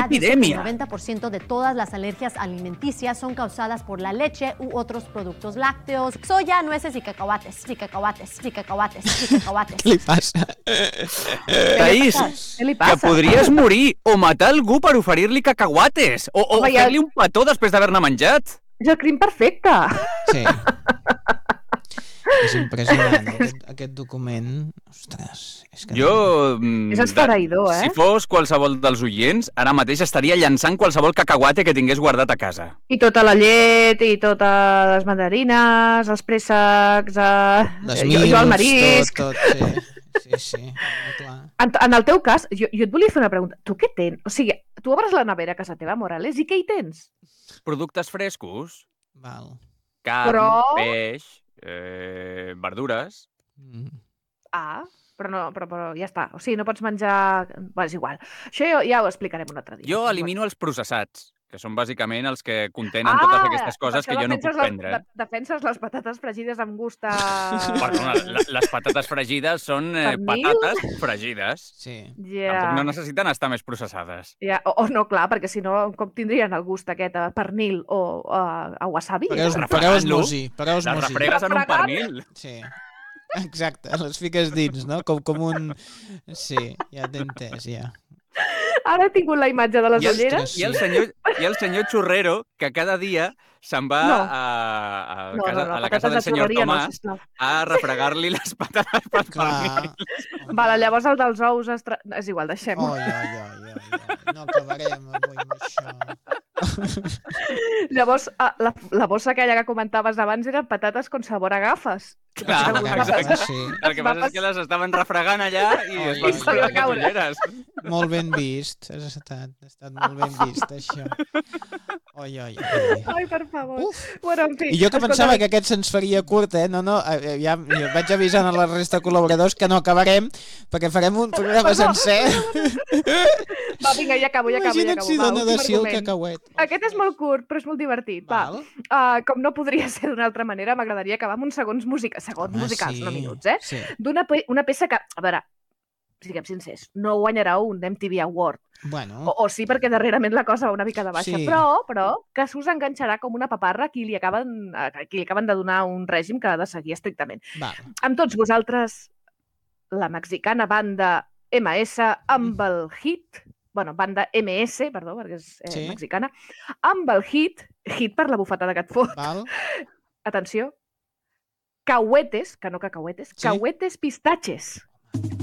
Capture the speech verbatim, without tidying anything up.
epidemia. El noventa por ciento de todas las alergias alimenticias son causadas por la leche u otros productos lácteos, soya, nueces y cacahuates, y cacahuates, y cacahuates, y cacahuates. Què li passa? Taís, Què li que passa? podries morir o matar algú per oferir-li cacahuates o, o Home, ja- fer-li un petó després d'haver-ne menjat. És el crim perfecte. Sí. És impressionant, aquest, aquest document. Ostres, és que... Jo... mm, És esfereïdor, eh? Si fos qualsevol dels oients, ara mateix estaria llançant qualsevol cacahuate que tingués guardat a casa. I tota la llet, i totes les mandarines, els préssecs, eh... Les jo, mils, jo el marisc... tot, tot, sí. Sí, sí, clar. En, en el teu cas, jo, jo et volia fer una pregunta. Tu què tens? O sigui, tu obres la nevera a casa teva, Morales, i què hi tens? Productes frescos, Val. carn, Però- peix, eh, verdures... Mm. Ah, però, no, però, però ja està. O sigui, no pots menjar... Bé, és igual. Això ja, ja ho explicarem un altre dia. Jo elimino els processats, que són bàsicament els que contenen Ah, totes aquestes per coses això que jo no defenses puc les- prendre. de- Defenses les patates fregides amb gust a... Perdona, la- les patates fregides són eh, Pernil? patates fregides. Sí. Ja. Tampoc no necessiten estar més processades. Ja, o, o no, clar, perquè si no, com tindrien el gust aquest a pernil o a, a wasabi? Pareu, refregant-lo, pareu osmosi, pareu Les osmosi. refregues en un Refregant? pernil. Sí. Exacte, les fiques dins, no? Com, com un... Sí, ja t'he entès, ja. Ara he tingut la imatge de les I el, ulleres. i, el senyor, I el senyor Xurrero, que cada dia se'n va No. a, a, No, casa, no, no, a la casa patates del de senyor xurreria, no, Tomàs sisplau. a refregar-li les patates pel pernil. Clar. Vale, llavors el dels ous... Estra... És igual, deixem-ho. Oi, oi, oi, oi, oi. No acabarem avui amb això. Llavors, ah, la, la bossa aquella que comentaves abans eren patates con sabor a gafes. Clar, Eren unes exacte. gafes. Sí. El que passa és que les estaven refregant allà i Oi, es oi, van oi. treure I caure. les ulleres. Molt ben vist, has estat, ha estat molt ben vist, això. Oi, oi, oi. Ai, per favor. Uf. Bueno, en fi. I jo que escolta, pensava que aquest se'ns faria curt, eh? No, no, eh, ja jo vaig avisant a la resta de col·laboradors que no acabarem, perquè farem un programa Perdó. sencer. Va, vinga, ja acabo, ja acabo, ja Imagina't acabo. si Va, dona de últim si el argument. cacauet. Aquest és molt curt, però és molt divertit. Va. Val. Uh, com no podria ser d'una altra manera, m'agradaria acabar amb uns segons, musica... segons Home, musicals, sí, no minuts, eh? Sí. D'una pe una peça que, a veure, siguem sincers, no guanyarà un M T V Award. Bueno, O, o sí, perquè darrerament la cosa va una mica de baixa, Sí. però, però que s'us enganxarà com una paparra a qui li acaben, a qui li acaben de donar un règim que ha de seguir estrictament. va. Amb tots vosaltres, la mexicana banda M S amb el hit, bueno, banda M S, perdó, perquè és eh, Sí. mexicana, amb el hit, hit per la bufetada que et fot, Val. atenció, cahuetes, que no cacahuetes, Sí. cahuetes pistatxes.